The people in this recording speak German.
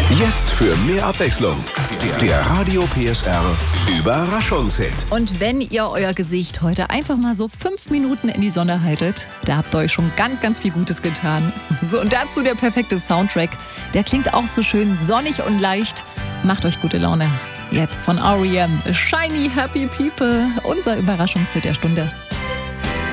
Jetzt für mehr Abwechslung. Der Radio PSR Überraschungshit. Und wenn ihr euer Gesicht heute einfach mal so 5 Minuten in die Sonne haltet, da habt ihr euch schon ganz, ganz viel Gutes getan. So, und dazu der perfekte Soundtrack. Der klingt auch so schön sonnig und leicht. Macht euch gute Laune. Jetzt von R.E.M. Shiny Happy People, unser Überraschungshit der Stunde.